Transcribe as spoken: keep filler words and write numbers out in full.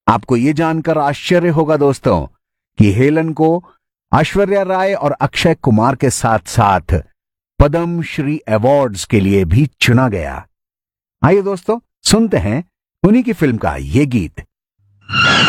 आपको ये जानकर आश्चर्य होगा दोस्तों कि हेलन को ऐश्वर्या राय और अक्षय कुमार के साथ साथ पद्म श्री अवार्ड्स के लिए भी चुना गया। आइए दोस्तों सुनते हैं उन्हीं की फिल्म का ये गीत।